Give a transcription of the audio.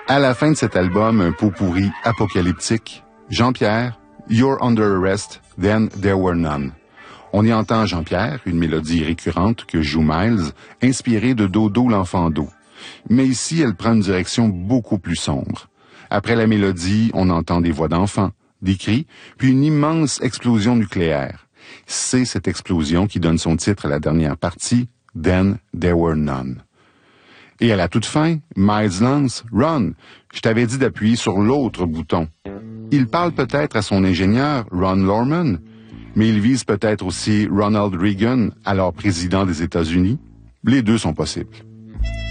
À la fin de cet album, un pot pourri apocalyptique, Jean-Pierre, You're Under Arrest, Then There Were None. On y entend Jean-Pierre, une mélodie récurrente que joue Miles, inspirée de Dodo l'enfant d'eau. Mais ici, elle prend une direction beaucoup plus sombre. Après la mélodie, on entend des voix d'enfants, des cris, puis une immense explosion nucléaire. C'est cette explosion qui donne son titre à la dernière partie, Then There Were None. Et à la toute fin, Miles lance « Run ». Je t'avais dit d'appuyer sur l'autre bouton. Il parle peut-être à son ingénieur, Ron Lorman, mais il vise peut-être aussi Ronald Reagan, alors président des États-Unis. Les deux sont possibles.